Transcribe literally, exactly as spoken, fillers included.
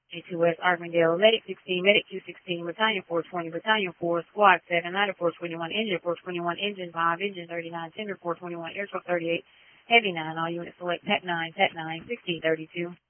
A two West Arbondale, Medic sixteen, Medic two sixteen, Battalion four twenty, Battalion four, Squad seven, Ladder four twenty-one, Engine four twenty-one, Engine five, Engine thirty-nine, Tender four twenty-one, Air Truck thirty-eight, Heavy nine, all units select P A C nine, P A C nine, sixteen thirty-two.